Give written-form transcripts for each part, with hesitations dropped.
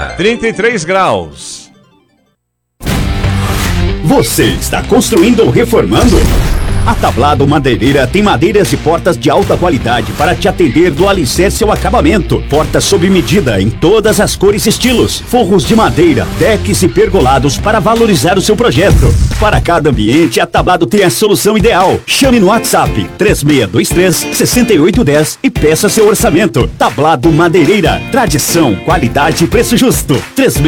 Agora, 33 graus. Você está construindo ou reformando? A Tablado Madeireira tem madeiras e portas de alta qualidade para te atender do alicerce ao acabamento. Portas sob medida em todas as cores e estilos. Forros de madeira, decks e pergolados para valorizar o seu projeto. Para cada ambiente, a Tablado tem a solução ideal. Chame no WhatsApp 3623-6810 e peça seu orçamento. Tablado Madeireira. Tradição, qualidade e preço justo.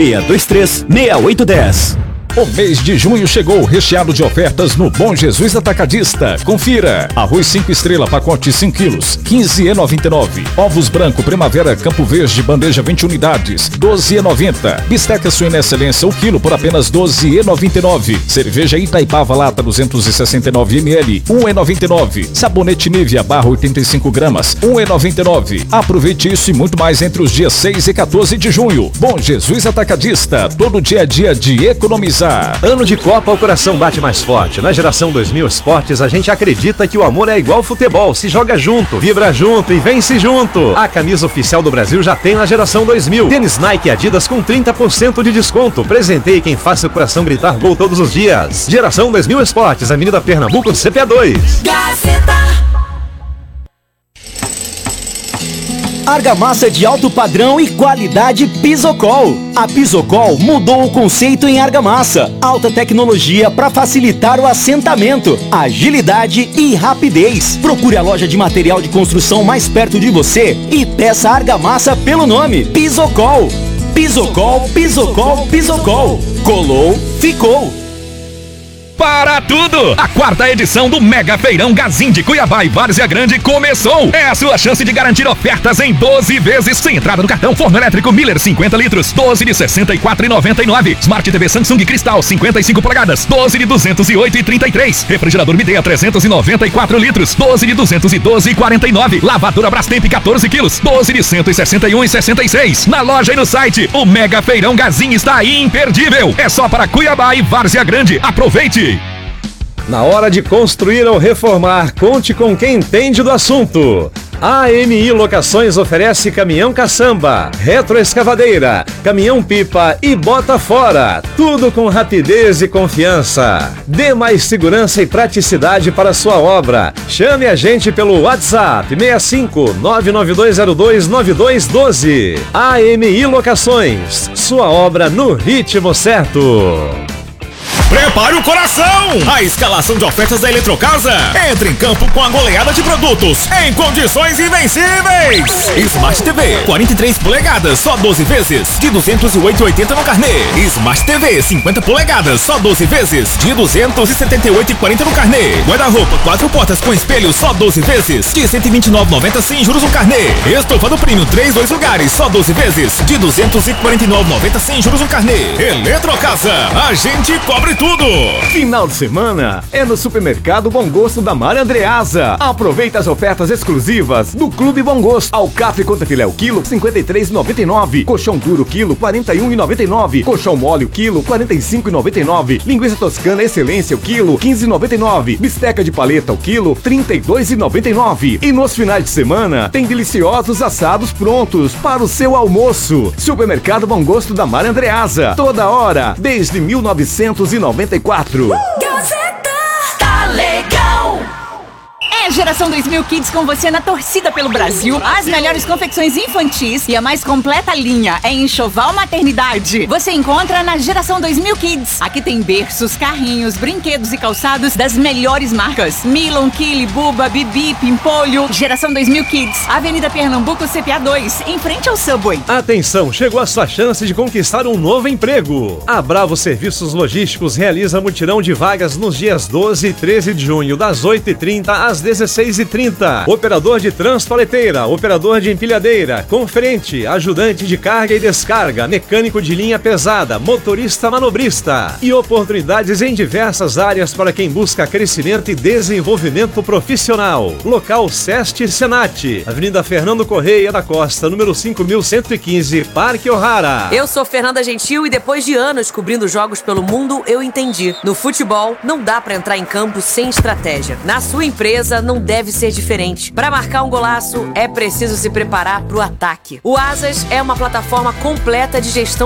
3623-6810. O mês de junho chegou recheado de ofertas no Bom Jesus Atacadista. Confira. Arroz 5 estrelas, pacote 5 quilos, 15,99. Ovos branco Primavera Campo Verde, bandeja 20 unidades, 12,90. Bisteca suína excelência, o quilo por apenas 12,99. Cerveja Itaipava lata 269 ml, 1,99. Sabonete Nivea barra 85 gramas, 1,99. Aproveite isso e muito mais entre os dias 6 e 14 de junho. Bom Jesus Atacadista, todo dia a dia de economizar. Ano de Copa, o coração bate mais forte. Na Geração 2000 Esportes, a gente acredita que o amor é igual futebol. Se joga junto, vibra junto e vence junto. A camisa oficial do Brasil já tem na Geração 2000. Tênis Nike e Adidas com 30% de desconto. Presenteie quem faça o coração gritar gol todos os dias. Geração 2000 Esportes, Avenida Pernambuco, CPA 2. Gazeta. Argamassa de alto padrão e qualidade Pisocol. A Pisocol mudou o conceito em argamassa. Alta tecnologia para facilitar o assentamento, agilidade e rapidez. Procure a loja de material de construção mais perto de você e peça argamassa pelo nome Pisocol. Pisocol, Pisocol, Pisocol. Colou, ficou. Para tudo! A 4ª edição do Mega Feirão Gazin de Cuiabá e Várzea Grande começou! É a sua chance de garantir ofertas em 12 vezes sem entrada no cartão. Forno elétrico Miller 50 litros, 12 de R$ 64,99. Smart TV Samsung Cristal 55 polegadas, 12 de R$ 208,33. Refrigerador Midea 394 litros, 12 de R$ 212,49. Lavadora Brastemp 14 quilos, 12 de R$ 161,66. Na loja e no site, o Mega Feirão Gazin está imperdível! É só para Cuiabá e Várzea Grande. Aproveite! Na hora de construir ou reformar, conte com quem entende do assunto. A AMI Locações oferece caminhão caçamba, retroescavadeira, caminhão pipa e bota fora. Tudo com rapidez e confiança. Dê mais segurança e praticidade para sua obra. Chame a gente pelo WhatsApp 65 99202 9212. AMI Locações, sua obra no ritmo certo. Prepare o coração! A escalação de ofertas da Eletrocasa entra em campo com a goleada de produtos em condições invencíveis. Smart TV 43 polegadas, só 12 vezes de R$ 208,80 no carnê. Smart TV 50 polegadas, só 12 vezes de R$ 278,40 no carnê. Guarda-roupa 4 portas com espelho, só 12 vezes de R$ 129,90 sem juros no carnê. Estofado Premium 3 lugares, só 12 vezes de R$ 249,90 sem juros no carnê. Eletrocasa, a gente cobre tudo! Final de semana é no Supermercado Bom Gosto da Maria Andreasa. Aproveita as ofertas exclusivas do Clube Bom Gosto. Alcatra contra filé o quilo, R$ 53,99. Colchão duro quilo, R$ 41,99. Colchão mole o quilo, R$ 45,99. Linguiça toscana excelência o quilo, R$ 15,99. Bisteca de paleta o quilo, R$ 32,99. E nos finais de semana tem deliciosos assados prontos para o seu almoço. Supermercado Bom Gosto da Maria Andreasa. Toda hora, desde 1994. Gazeta tá legal. É Geração 2000 Kids com você na torcida pelo Brasil. As melhores confecções infantis e a mais completa linha é enxoval maternidade. Você encontra na Geração 2000 Kids. Aqui tem berços, carrinhos, brinquedos e calçados das melhores marcas. Milon, Kili, Buba, Bibi, Pimpolho. Geração 2000 Kids, Avenida Pernambuco, CPA 2, em frente ao Subway. Atenção, chegou a sua chance de conquistar um novo emprego. A Bravo Serviços Logísticos realiza mutirão de vagas nos dias 12 e 13 de junho, das 8h30 às 16h30. Operador de transpaleteira, operador de empilhadeira, conferente, ajudante de carga e descarga, mecânico de linha pesada, motorista manobrista. E oportunidades em diversas áreas para quem busca crescimento e desenvolvimento profissional. Local Seste Senat, Avenida Fernando Correia da Costa, número 5115, Parque O'Hara. Eu sou Fernanda Gentil e depois de anos cobrindo jogos pelo mundo, eu entendi. No futebol, não dá pra entrar em campo sem estratégia. Na sua empresa, não deve ser diferente. Para marcar um golaço, é preciso se preparar pro ataque. O Asas é uma plataforma completa de gestão